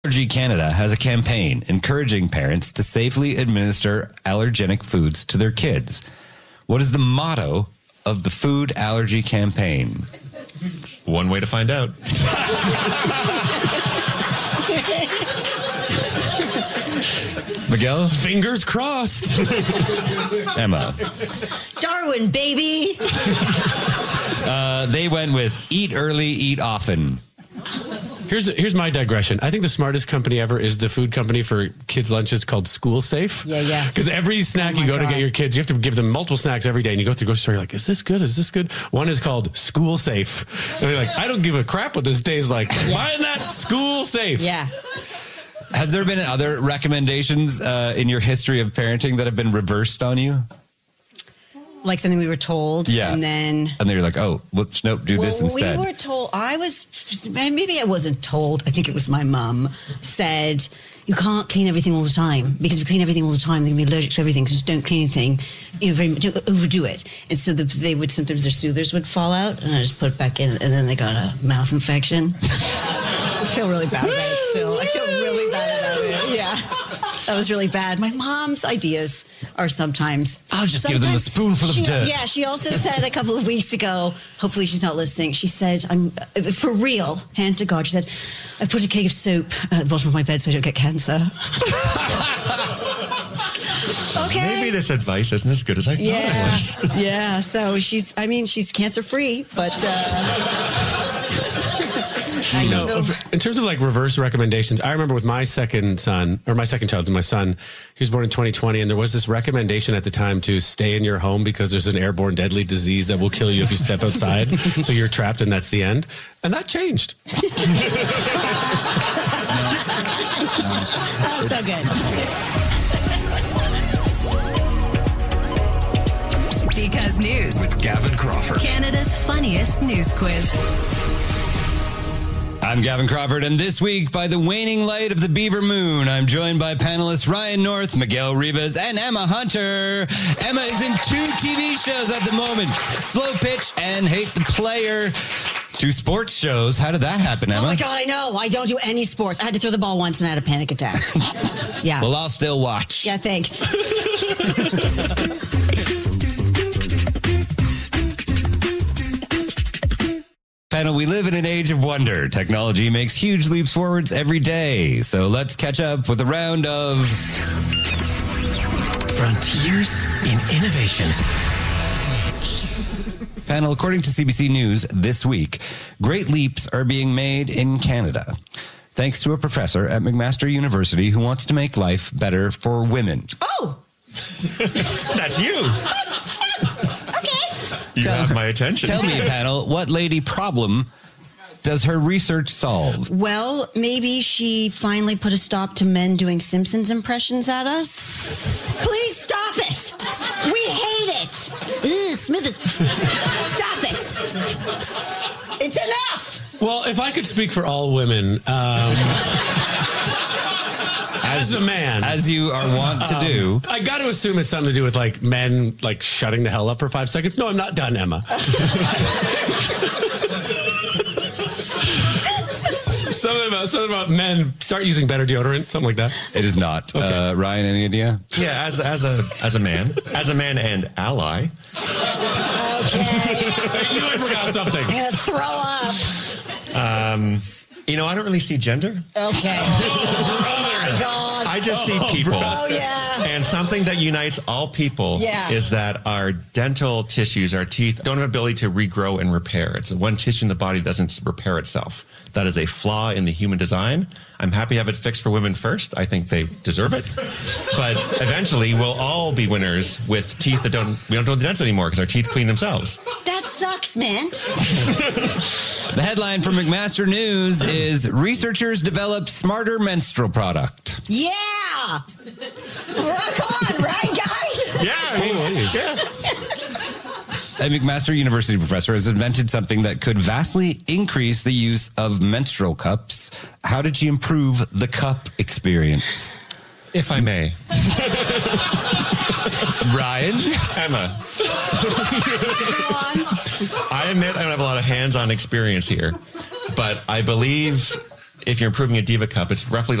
Allergy Canada has a campaign encouraging parents to safely administer allergenic foods to their kids. What is the motto of the food allergy campaign? One way to find out. Miguel? Fingers crossed. Emma? Darwin, baby. They went with eat early, eat often. Here's my digression. I think the smartest company ever is the food company for kids' lunches called School Safe. Yeah. Because every snack you go to get your kids, you have to give them multiple snacks every day. And you go through the grocery store, you're like, is this good? Is this good? One is called School Safe. And you're like, I don't give a crap what this tastes like. Buying that School Safe. Yeah. Has there been other recommendations in your history of parenting that have been reversed on you? Like something we were told. Yeah. And then you're like, oh, whoops, nope, do this instead. We were told, maybe I wasn't told. I think it was my mom said, you can't clean everything all the time, because if you clean everything all the time, they're going to be allergic to everything. So just don't clean anything, very much, don't overdo it. And so sometimes their soothers would fall out, and I just put it back in, and then they got a mouth infection. I feel really bad about it still. I feel really bad about it. Yeah. That was really bad. My mom's ideas are sometimes... I'll just give them a spoonful of dirt. Yeah, she also said a couple of weeks ago, hopefully she's not listening, she said, I'm for real, hand to God, she said, I put a cake of soap at the bottom of my bed so I don't get cancer. Okay. Maybe this advice isn't as good as I thought it was. Yeah, so she's cancer-free, but... I don't know. In terms of like reverse recommendations, I remember with my second child, my son, he was born in 2020, and there was this recommendation at the time to stay in your home because there's an airborne deadly disease that will kill you if you step outside. So you're trapped and that's the end. And that changed. That's so good. Because News. With Gavin Crawford. Canada's funniest news quiz. I'm Gavin Crawford, and this week, by the waning light of the Beaver Moon, I'm joined by panelists Ryan North, Miguel Rivas, and Emma Hunter. Emma is in 2 TV shows at the moment, Slow Pitch and Hate the Player. 2 sports shows. How did that happen, Emma? Oh my God, I know. I don't do any sports. I had to throw the ball once and I had a panic attack. Yeah. Well, I'll still watch. Yeah, thanks. Panel, we live in an age of wonder. Technology makes huge leaps forwards every day. So let's catch up with a round of... Frontiers in Innovation. Panel, according to CBC News this week, great leaps are being made in Canada, thanks to a professor at McMaster University who wants to make life better for women. Oh! That's you. You have my attention. Tell me, panel, what lady problem does her research solve? Well, maybe she finally put a stop to men doing Simpsons impressions at us. Please stop it. We hate it. Ugh, Smithers. Stop it. It's enough. Well, if I could speak for all women, as a man, as you are wont to do, I got to assume it's something to do with like men like shutting the hell up for 5 seconds. No, I'm not done, Emma. something about men start using better deodorant, something like that. It is not. Okay. Ryan, any idea? Yeah, as a man and ally. Okay. You know I forgot something. I'm gonna throw up. I don't really see gender. Okay. Oh my God. I just see people. Oh yeah. And something that unites all people is that our dental tissues, our teeth, don't have an ability to regrow and repair. It's one tissue in the body that doesn't repair itself. That is a flaw in the human design. I'm happy to have it fixed for women first. I think they deserve it. But eventually, we'll all be winners with teeth that we don't do the dents anymore because our teeth clean themselves. That sucks, man. The headline from McMaster News is researchers develop smarter menstrual product. Yeah. Rock on, right, guys? Yeah. A McMaster University professor has invented something that could vastly increase the use of menstrual cups. How did she improve the cup experience? If I may. Ryan? Emma. I admit I don't have a lot of hands-on experience here, but I believe if you're improving a Diva Cup, it's roughly